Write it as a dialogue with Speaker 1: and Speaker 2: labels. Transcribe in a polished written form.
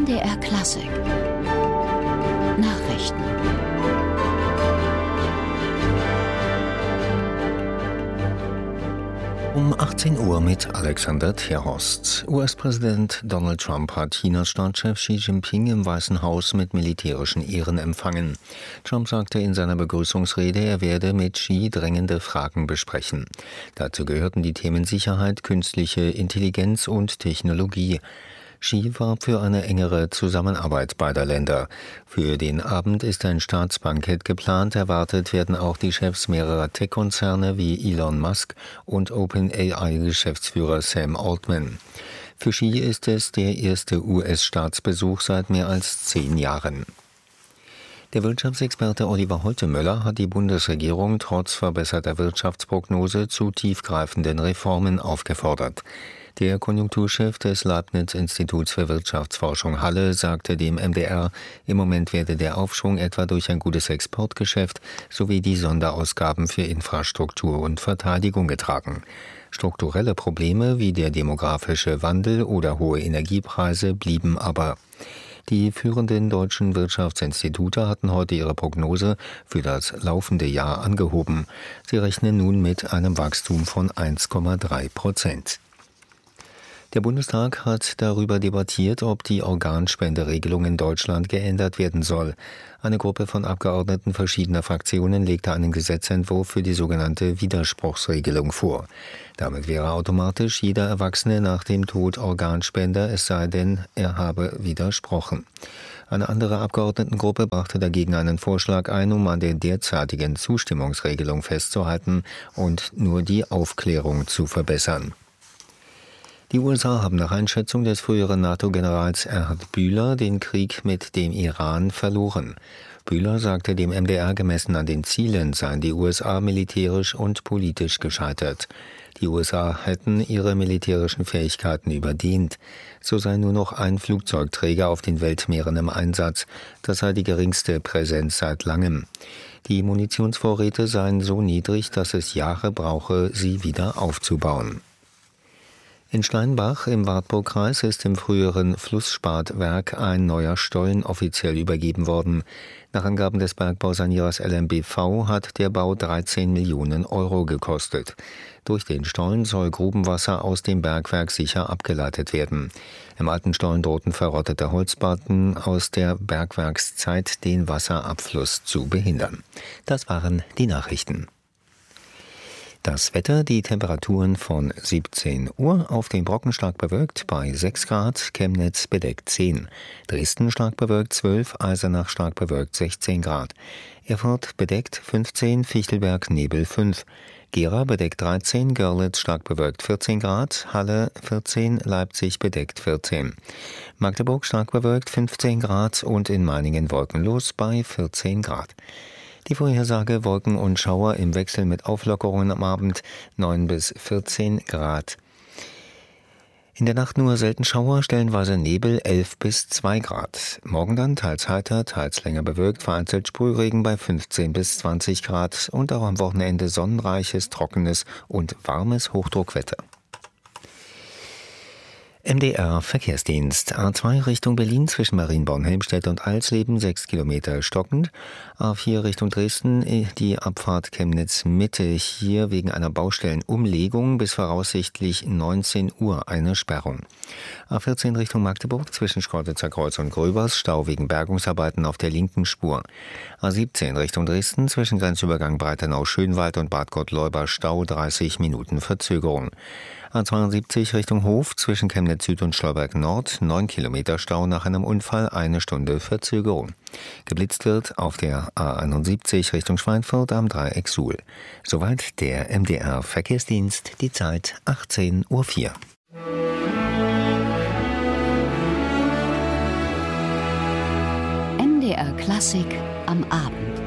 Speaker 1: MDR Klassik Nachrichten.
Speaker 2: Um 18 Uhr mit Alexander Terhorst. US-Präsident Donald Trump hat Chinas Staatschef Xi Jinping im Weißen Haus mit militärischen Ehren empfangen. Trump sagte in seiner Begrüßungsrede, er werde mit Xi drängende Fragen besprechen. Dazu gehörten die Themen Sicherheit, künstliche Intelligenz und Technologie. Xi war für eine engere Zusammenarbeit beider Länder. Für den Abend ist ein Staatsbankett geplant. Erwartet werden auch die Chefs mehrerer Tech-Konzerne wie Elon Musk und OpenAI-Geschäftsführer Sam Altman. Für Xi ist es der erste US-Staatsbesuch seit mehr als 10 Jahren. Der Wirtschaftsexperte Oliver Holtemöller hat die Bundesregierung trotz verbesserter Wirtschaftsprognose zu tiefgreifenden Reformen aufgefordert. Der Konjunkturchef des Leibniz-Instituts für Wirtschaftsforschung Halle sagte dem MDR, im Moment werde der Aufschwung etwa durch ein gutes Exportgeschäft sowie die Sonderausgaben für Infrastruktur und Verteidigung getragen. Strukturelle Probleme wie der demografische Wandel oder hohe Energiepreise blieben aber. Die führenden deutschen Wirtschaftsinstitute hatten heute ihre Prognose für das laufende Jahr angehoben. Sie rechnen nun mit einem Wachstum von 1,3%. Der Bundestag hat darüber debattiert, ob die Organspenderegelung in Deutschland geändert werden soll. Eine Gruppe von Abgeordneten verschiedener Fraktionen legte einen Gesetzentwurf für die sogenannte Widerspruchsregelung vor. Damit wäre automatisch jeder Erwachsene nach dem Tod Organspender, es sei denn, er habe widersprochen. Eine andere Abgeordnetengruppe brachte dagegen einen Vorschlag ein, um an der derzeitigen Zustimmungsregelung festzuhalten und nur die Aufklärung zu verbessern. Die USA haben nach Einschätzung des früheren NATO-Generals Erhard Bühler den Krieg mit dem Iran verloren. Bühler sagte dem MDR, gemessen an den Zielen seien die USA militärisch und politisch gescheitert. Die USA hätten ihre militärischen Fähigkeiten überdehnt. So sei nur noch ein Flugzeugträger auf den Weltmeeren im Einsatz. Das sei die geringste Präsenz seit langem. Die Munitionsvorräte seien so niedrig, dass es Jahre brauche, sie wieder aufzubauen. In Steinbach im Wartburgkreis ist im früheren Flussspadwerk ein neuer Stollen offiziell übergeben worden. Nach Angaben des Bergbausanierers LMBV hat der Bau 13 Millionen Euro gekostet. Durch den Stollen soll Grubenwasser aus dem Bergwerk sicher abgeleitet werden. Im alten Stollen drohten verrottete Holzplatten aus der Bergwerkszeit, den Wasserabfluss zu behindern. Das waren die Nachrichten. Das Wetter, die Temperaturen von 17 Uhr, auf dem Brocken stark bewölkt bei 6 Grad, Chemnitz bedeckt 10, Dresden stark bewölkt 12, Eisenach stark bewölkt 16 Grad, Erfurt bedeckt 15, Fichtelberg Nebel 5, Gera bedeckt 13, Görlitz stark bewölkt 14 Grad, Halle 14, Leipzig bedeckt 14, Magdeburg stark bewölkt 15 Grad und in Meiningen wolkenlos bei 14 Grad. Die Vorhersage: Wolken und Schauer im Wechsel mit Auflockerungen am Abend 9 bis 14 Grad. In der Nacht nur selten Schauer, stellenweise Nebel 11 bis 2 Grad. Morgen dann teils heiter, teils länger bewölkt, vereinzelt Sprühregen bei 15 bis 20 Grad und auch am Wochenende sonnenreiches, trockenes und warmes Hochdruckwetter. MDR Verkehrsdienst. A2 Richtung Berlin zwischen Marienborn-Helmstedt und Alsleben 6 Kilometer stockend. A4 Richtung Dresden die Abfahrt Chemnitz-Mitte. Hier wegen einer Baustellenumlegung bis voraussichtlich 19 Uhr eine Sperrung. A14 Richtung Magdeburg zwischen Schkeuditzer Kreuz und Gröbers Stau wegen Bergungsarbeiten auf der linken Spur. A17 Richtung Dresden zwischen Grenzübergang Breitenau-Schönwald und Bad Gottleuba Stau 30 Minuten Verzögerung. A72 Richtung Hof zwischen Chemnitz Süd und Schleuberg Nord 9 Kilometer Stau nach einem Unfall, 1 Stunde Verzögerung. Geblitzt wird auf der A71 Richtung Schweinfurt am Dreieck Suhl. Soweit der MDR Verkehrsdienst, die Zeit 18:04 Uhr.
Speaker 1: MDR Klassik am Abend.